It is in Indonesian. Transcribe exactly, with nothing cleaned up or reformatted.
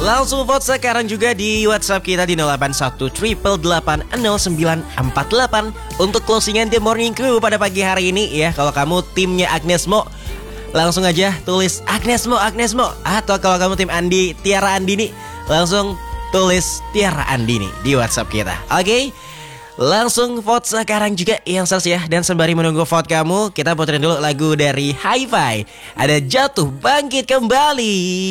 Langsung vote sekarang juga di WhatsApp kita di nol delapan satu delapan delapan nol sembilan empat delapan untuk closingan The Morning Crew pada pagi hari ini ya. Kalau kamu timnya Agnes Mo, langsung aja tulis Agnes Mo, Agnes Mo. Atau kalau kamu tim Andi, Tiara Andini, langsung tulis Tiara Andini di WhatsApp kita. Oke, okay? Langsung vote sekarang juga yang sales ya. Dan sembari menunggu vote kamu, kita puterin dulu lagu dari Hi-Fi. Ada Jatuh Bangkit Kembali.